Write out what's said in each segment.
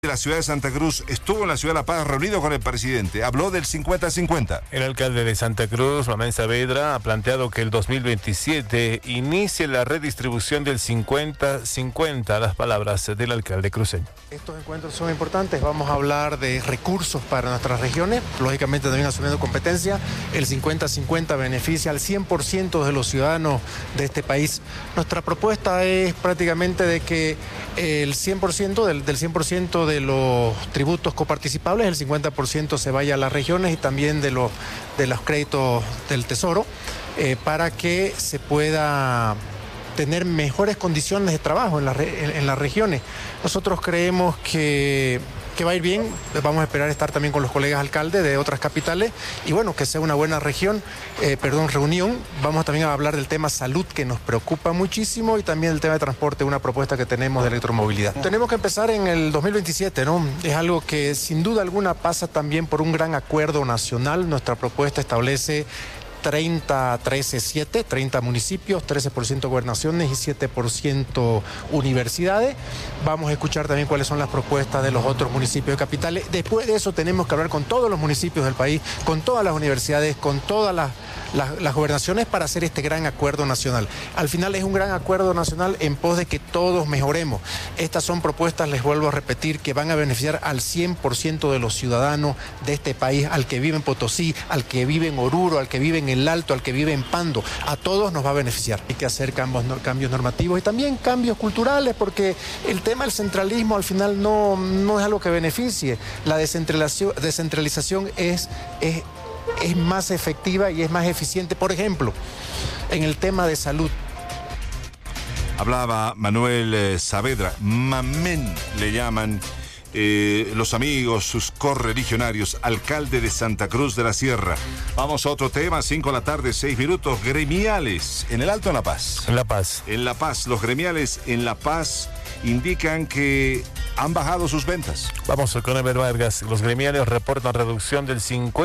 De la ciudad de Santa Cruz estuvo en la ciudad de La Paz reunido con el presidente. Habló del 50-50. El alcalde de Santa Cruz, Ramén Saavedra, ha planteado que el 2027 inicie la redistribución del 50-50. Las palabras del alcalde cruceño. Estos encuentros son importantes. Vamos a hablar de recursos para nuestras regiones, lógicamente también asumiendo competencia. El 50-50 beneficia al 100% de los ciudadanos de este país. Nuestra propuesta es prácticamente de que el 100% del 100% de los tributos coparticipables, el 50% se vaya a las regiones y también de los créditos del Tesoro, para que se pueda tener mejores condiciones de trabajo en las regiones. Nosotros creemos que va a ir bien. Vamos a esperar estar también con los colegas alcaldes de otras capitales y bueno, que sea una buena reunión. Vamos también a hablar del tema salud, que nos preocupa muchísimo, y también el tema de transporte, una propuesta que tenemos de electromovilidad. Tenemos que empezar en el 2027, ¿no? Es algo que sin duda alguna pasa también por un gran acuerdo nacional. Nuestra propuesta establece 30 municipios, 13% gobernaciones y 7% universidades. Vamos a escuchar también cuáles son las propuestas de los otros municipios de capitales. Después de eso tenemos que hablar con todos los municipios del país, con todas las universidades, con todas las gobernaciones para hacer este gran acuerdo nacional. Al final es un gran acuerdo nacional en pos de que todos mejoremos. Estas son propuestas, les vuelvo a repetir, que van a beneficiar al 100% de los ciudadanos de este país, al que vive en Potosí, al que vive en Oruro, al que vive en El Alto, al que vive en Pando. A todos nos va a beneficiar. Hay que hacer cambios normativos y también cambios culturales, porque el tema del centralismo al final no es algo que beneficie. La descentralización es más efectiva y es más eficiente. Por ejemplo, en el tema de salud. Hablaba Manuel Saavedra, Mamén le llaman los amigos, sus correligionarios, alcalde de Santa Cruz de la Sierra. Vamos a otro tema, 5:06 p.m, gremiales en el Alto en La Paz. En La Paz. En La Paz, los gremiales en La Paz indican que han bajado sus ventas. Vamos con Ever Vargas. Los gremiales reportan reducción del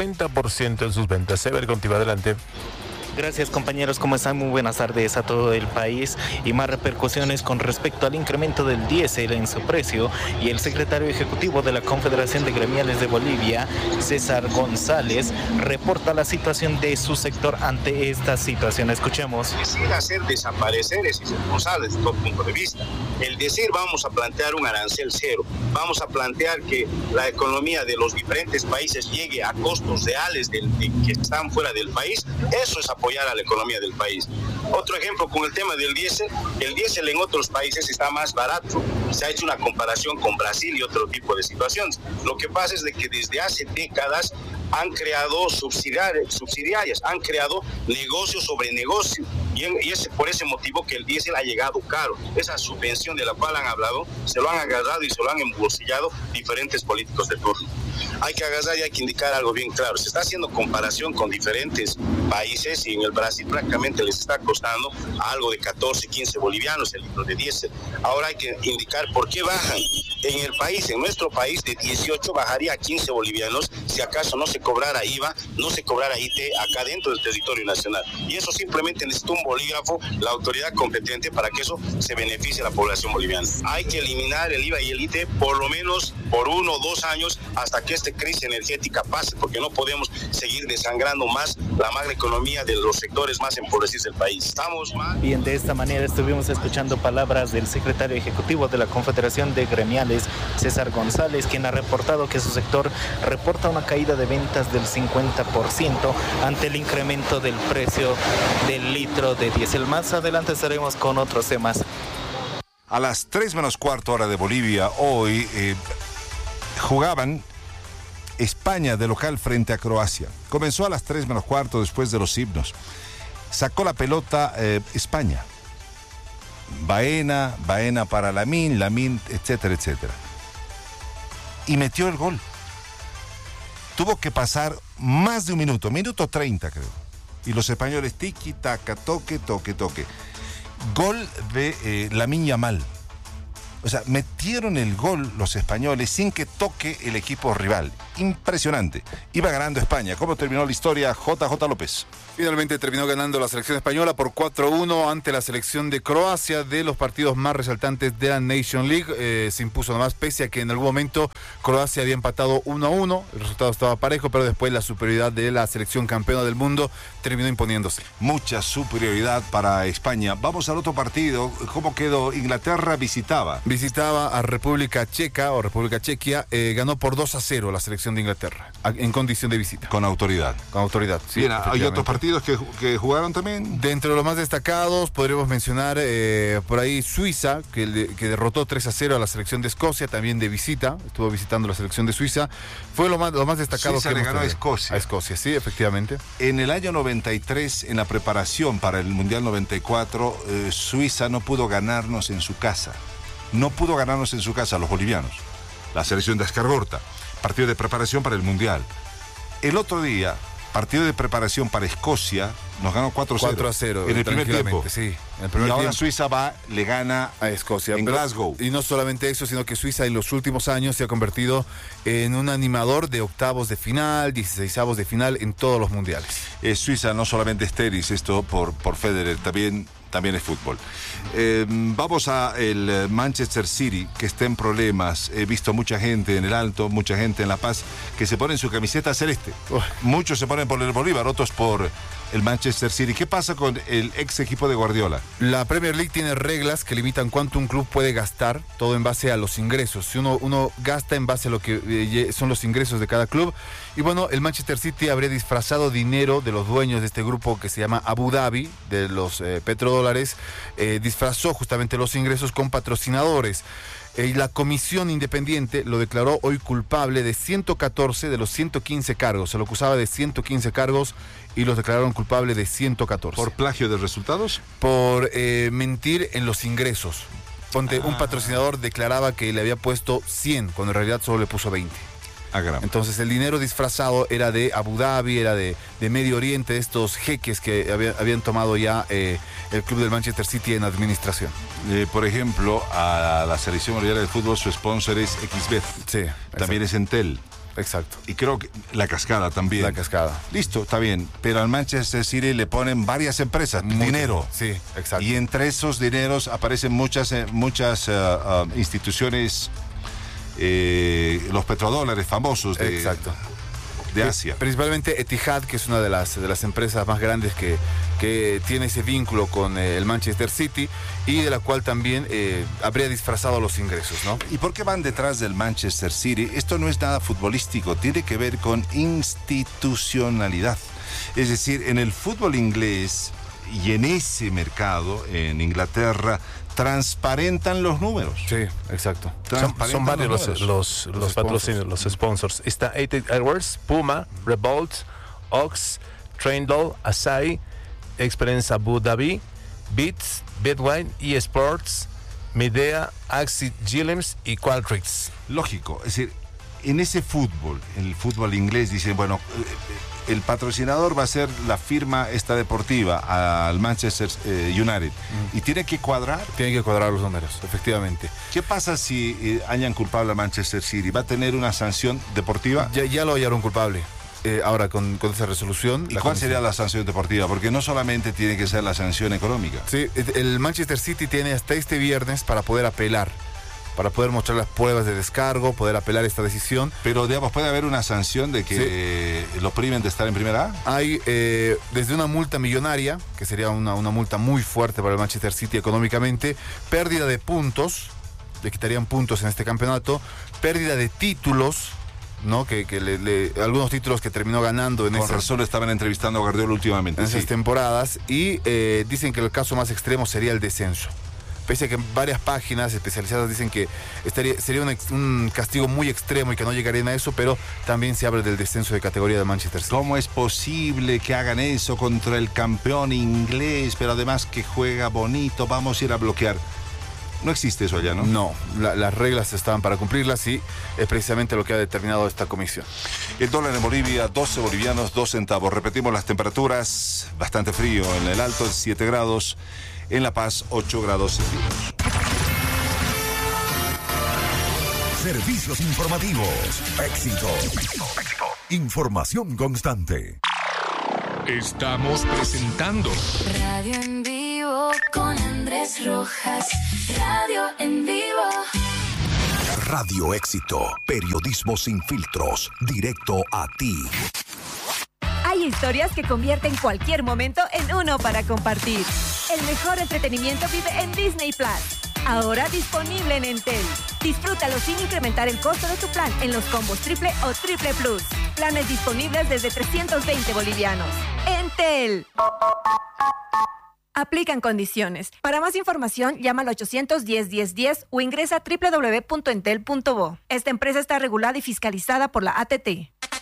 50% en sus ventas. Ever, contigo, adelante. Gracias, compañeros, ¿cómo están? Muy buenas tardes a todo el país. Y más repercusiones con respecto al incremento del diésel en su precio. Y el secretario ejecutivo de la Confederación de Gremiales de Bolivia, César González, reporta la situación de su sector ante esta situación. Escuchemos. Decir hacer desaparecer es irresponsable desde todo punto de vista. El decir vamos a plantear un arancel cero, vamos a plantear que la economía de los diferentes países llegue a costos reales que están fuera del país, eso es apoyar a la economía del país. Otro ejemplo con el tema del diésel. El diésel en otros países está más barato. Se ha hecho una comparación con Brasil y otro tipo de situaciones. Lo que pasa es de que desde hace décadas han creado subsidiarias, han creado negocio sobre negocio. Y es por ese motivo que el diésel ha llegado caro. Esa subvención de la cual han hablado, se lo han agarrado y se lo han embolsillado diferentes políticos de turno. Hay que agarrar y hay que indicar algo bien claro. Se está haciendo comparación con diferentes países y en el Brasil prácticamente les está costando algo de 14, 15 bolivianos el litro de diésel. Ahora hay que indicar por qué bajan. En el país, en nuestro país, de 18 bajaría a 15 bolivianos si acaso no se cobrara IVA, no se cobrara IT acá dentro del territorio nacional. Y eso simplemente necesita un bolígrafo, la autoridad competente, para que eso se beneficie a la población boliviana. Hay que eliminar el IVA y el IT por lo menos por 1 o 2 años hasta que esta crisis energética pase, porque no podemos seguir desangrando más la macroeconomía de los sectores más empobrecidos del país. Estamos mal. Bien, de esta manera estuvimos escuchando palabras del secretario ejecutivo de la Confederación de Gremiales, César González, quien ha reportado que su sector reporta una caída de ventas del 50% ante el incremento del precio del litro de diésel. Más adelante estaremos con otros temas. A las 3:15 hora de Bolivia, hoy jugaban España de local frente a Croacia. Comenzó a las 3:15 después de los himnos. Sacó la pelota España. Baena para Lamine, etcétera, etcétera. Y metió el gol. Tuvo que pasar más de un minuto 30 creo. Y los españoles tiki, taca, toque. Gol de Lamine Yamal. O sea, metieron el gol los españoles sin que toque el equipo rival. Impresionante. Iba ganando España. ¿Cómo terminó la historia? JJ López. Finalmente terminó ganando la selección española por 4-1 ante la selección de Croacia, de los partidos más resaltantes de la Nation League. Se impuso nomás, pese a que en algún momento Croacia había empatado 1-1. El resultado estaba parejo, pero después la superioridad de la selección campeona del mundo terminó imponiéndose. Mucha superioridad para España. Vamos al otro partido. ¿Cómo quedó? Inglaterra visitaba a República Checa o República Chequia. Ganó por 2-0 la selección de Inglaterra en condición de visita. Con autoridad. Con autoridad, sí. Bien, ¿hay otros partidos que jugaron también? Dentro de los más destacados podríamos mencionar por ahí Suiza, que derrotó 3-0 a la selección de Escocia, también de visita. Estuvo visitando la selección de Suiza. Fue lo más destacado. Suiza le ganó a Escocia. A Escocia, sí, efectivamente. En el año 93, en la preparación para el Mundial 94, Suiza no pudo ganarnos en su casa. No pudo ganarnos en su casa los bolivianos. La selección de Escargorta. Partido de preparación para el Mundial. El otro día, partido de preparación para Escocia, nos ganó 4-0 en el primer tiempo. Sí, en el y primer ahora tiempo. Suiza le gana a Escocia en Glasgow. Y no solamente eso, sino que Suiza en los últimos años se ha convertido en un animador de octavos de final, 16avos de final en todos los mundiales. Suiza no solamente es tenis, esto por Federer, también es fútbol. Vamos a el Manchester City, que está en problemas. He visto mucha gente en el Alto, mucha gente en La Paz, que se ponen su camiseta celeste. Muchos se ponen por el Bolívar, otros por el Manchester City. ¿Qué pasa con el ex equipo de Guardiola? La Premier League tiene reglas que limitan cuánto un club puede gastar, todo en base a los ingresos. Si uno gasta en base a lo que son los ingresos de cada club. Y bueno, el Manchester City habría disfrazado dinero de los dueños de este grupo que se llama Abu Dhabi, de los petrodólares, disfrazó justamente los ingresos con patrocinadores. Y la comisión independiente lo declaró hoy culpable de 114 de los 115 cargos. Se lo acusaba de 115 cargos y los declararon culpable de 114. ¿Por plagio de resultados? Por mentir en los ingresos. Un patrocinador declaraba que le había puesto 100, cuando en realidad solo le puso 20. Entonces el dinero disfrazado era de Abu Dhabi, era de Medio Oriente, estos jeques que habían tomado ya el club del Manchester City en administración. Por ejemplo, a la selección boliviana de fútbol su sponsor es XBet. Sí, también es Entel. Exacto. Y creo que La Cascada también. La Cascada. Listo, está bien. Pero al Manchester City le ponen varias empresas, dinero. Sí, exacto. Y entre esos dineros aparecen muchas instituciones, los petrodólares famosos de Asia. Principalmente Etihad, que es una de las empresas más grandes que tiene ese vínculo con el Manchester City y de la cual también habría disfrazado los ingresos, ¿no? ¿Y por qué van detrás del Manchester City? Esto no es nada futbolístico, tiene que ver con institucionalidad. Es decir, en el fútbol inglés y en ese mercado, en Inglaterra, transparentan los números. Sí, exacto. Son varios los patrocinios, los sponsors. Está AT Airways, Puma, Revolt, Ox, Trendle, Asahi, Experience Abu Dhabi, Beats, Bedwine, eSports, Midea, Axi Gillems y Qualtrics. Lógico, es decir, en ese fútbol, en el fútbol inglés, dicen, bueno, el patrocinador va a ser la firma esta deportiva al Manchester United. Y tiene que cuadrar. Tiene que cuadrar los números, efectivamente. ¿Qué pasa si hallan culpable a Manchester City? ¿Va a tener una sanción deportiva? Ya lo hallaron culpable. Ahora con esa resolución. ¿Y cuál sería la sanción deportiva? Porque no solamente tiene que ser la sanción económica. Sí, el Manchester City tiene hasta este viernes para poder apelar, para poder mostrar las pruebas de descargo, poder apelar esta decisión. Pero, digamos, ¿puede haber una sanción de que lo priven de estar en primera A? Hay desde una multa millonaria, que sería una multa muy fuerte para el Manchester City económicamente, pérdida de puntos, le quitarían puntos en este campeonato, pérdida de títulos, ¿no? Que algunos títulos que terminó ganando en Con razón estaban entrevistando a Guardiola últimamente. En esas temporadas, y dicen que el caso más extremo sería el descenso. Pese a que varias páginas especializadas dicen que sería un castigo muy extremo y que no llegarían a eso, pero también se habla del descenso de categoría de Manchester City. ¿Cómo es posible que hagan eso contra el campeón inglés, pero además que juega bonito? Vamos a ir a bloquear. No existe eso allá, ¿no? No, las reglas estaban para cumplirlas y es precisamente lo que ha determinado esta comisión. El dólar en Bolivia, 12 bolivianos, 2 centavos. Repetimos las temperaturas, bastante frío en el Alto, 7 grados. En La Paz, 8 grados centígrados. Servicios informativos. Éxito. Información constante. Estamos presentando Radio en Vivo con Andrés Rojas. Radio en Vivo. Radio Éxito. Periodismo sin filtros. Directo a ti. Hay historias que convierten cualquier momento en uno para compartir. El mejor entretenimiento vive en Disney Plus. Ahora disponible en Entel. Disfrútalo sin incrementar el costo de tu plan en los combos triple o triple plus. Planes disponibles desde 320 bolivianos. Entel. Aplican condiciones. Para más información, llama al 810-1010 o ingresa a www.entel.bo. Esta empresa está regulada y fiscalizada por la ATT.